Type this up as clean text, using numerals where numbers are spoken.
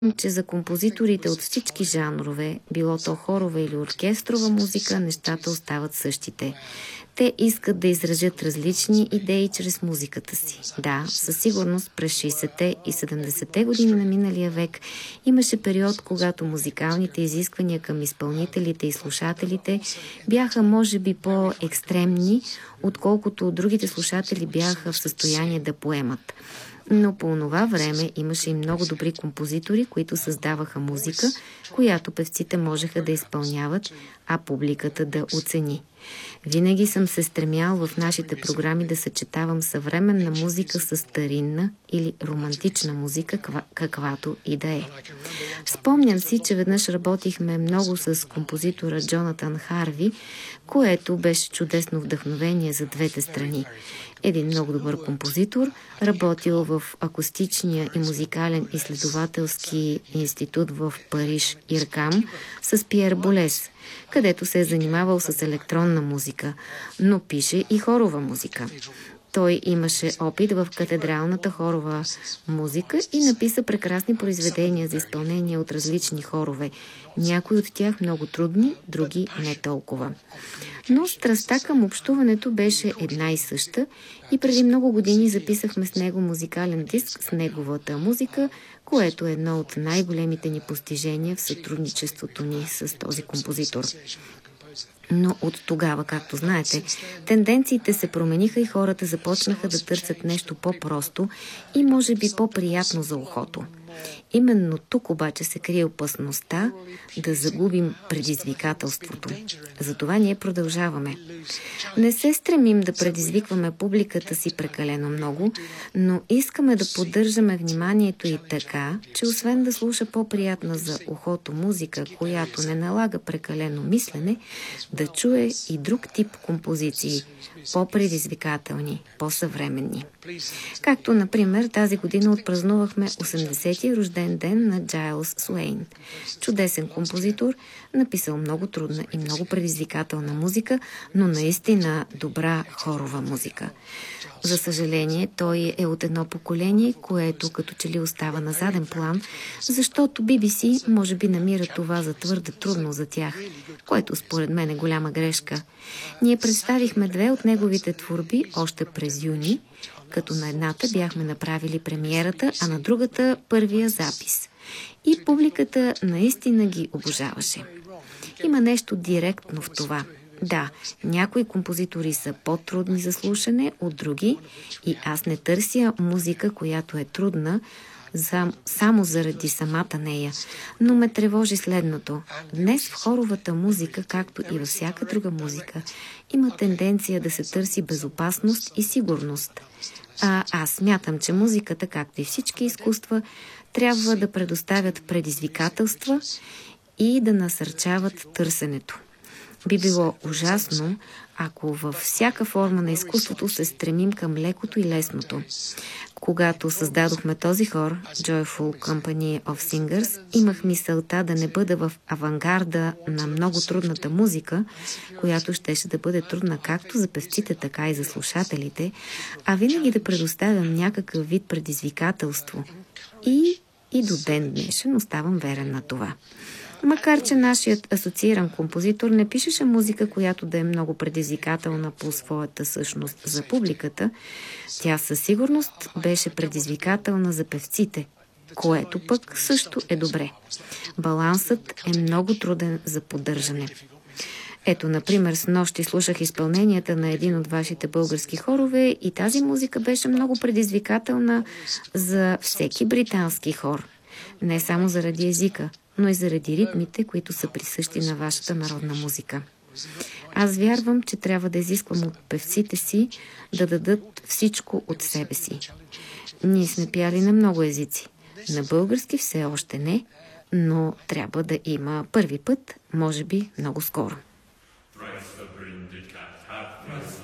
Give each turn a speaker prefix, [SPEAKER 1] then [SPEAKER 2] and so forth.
[SPEAKER 1] че за композиторите от всички жанрове, било то хорова или оркестрова музика, нещата остават същите. Те искат да изразят различни идеи чрез музиката си. Да, със сигурност през 60-те и 70-те години на миналия век имаше период, когато музикалните изисквания към изпълнителите и слушателите бяха може би по-екстремни, отколкото другите слушатели бяха в състояние да поемат. Но по онова време имаше и много добри композитори, които създаваха музика, която певците можеха да изпълняват, а публиката да оцени. Винаги съм се стремял в нашите програми да съчетавам съвременна музика с старинна или романтична музика, каквато и да е. Спомням си, че веднъж работихме много с композитора Джонатан Харви, което беше чудесно вдъхновение за двете страни. Един много добър композитор, работил в акустичния и музикален изследователски институт в Париж, Иркам, с Пиер Болес, където се е занимавал с електронна музика, но пише и хорова музика. Той имаше опит в катедралната хорова музика и написа прекрасни произведения за изпълнение от различни хорове. Някои от тях много трудни, други не толкова. Но страстта към общуването беше една и съща и преди много години записахме с него музикален диск с неговата музика, което е едно от най-големите ни постижения в сътрудничеството ни с този композитор. Но от тогава, както знаете, тенденциите се промениха и хората започнаха да търсят нещо по-просто и може би по-приятно за ухото. Именно тук обаче се крие опасността да загубим предизвикателството. Затова ние продължаваме. Не се стремим да предизвикваме публиката си прекалено много, но искаме да поддържаме вниманието и така, че освен да слуша по-приятна за ухото музика, която не налага прекалено мислене, да чуе и друг тип композиции, по-предизвикателни, по-съвременни. Както, например, тази година отпразнувахме 80-ти рожден ден на Джайлс Суейн. Чудесен композитор, написал много трудна и много предизвикателна музика, но наистина добра хорова музика. За съжаление, той е от едно поколение, което като че ли остава на заден план, защото BBC може би намира това за твърде трудно за тях, което според мен е голяма грешка. Ние представихме две от неговите творби още през юни, като на едната бяхме направили премиерата, а на другата първия запис. И публиката наистина ги обожаваше. Има нещо директно в това. Да, някои композитори са по-трудни за слушане от други и аз не търся музика, която е трудна, само заради самата нея. Но ме тревожи следното. Днес в хоровата музика, както и във всяка друга музика, има тенденция да се търси безопасност и сигурност. Аз смятам, че музиката, както и всички изкуства, трябва да предоставят предизвикателства и да насърчават търсенето. Би било ужасно, ако във всяка форма на изкуството се стремим към лекото и лесното. Когато създадохме този хор, Joyful Company of Singers, имах мисълта да не бъда в авангарда на много трудната музика, която щеше да бъде трудна както за певците, така и за слушателите, а винаги да предоставям някакъв вид предизвикателство. И до ден днешен оставам верен на това. Макар че нашият асоцииран композитор не пишеше музика, която да е много предизвикателна по своята същност за публиката, тя със сигурност беше предизвикателна за певците, което пък също е добре. Балансът е много труден за поддържане. Ето, например, снощи слушах изпълненията на един от вашите български хорове и тази музика беше много предизвикателна за всеки британски хор. Не само заради езика, но и заради ритмите, които са присъщи на вашата народна музика. Аз вярвам, че трябва да изисквам от певците си да дадат всичко от себе си. Ние сме пяли на много езици. На български все още не, но трябва да има първи път, може би много скоро.